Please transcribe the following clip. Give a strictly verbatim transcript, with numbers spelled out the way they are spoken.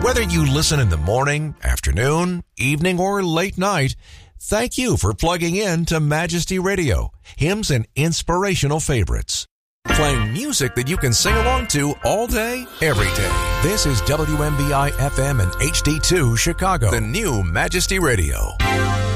Whether you listen in the morning, afternoon, evening, or late night, thank you for plugging in to Majesty Radio, hymns and inspirational favorites. Playing music that you can sing along to all day, every day. This is W M B I F M and H D two Chicago, the new Majesty Radio.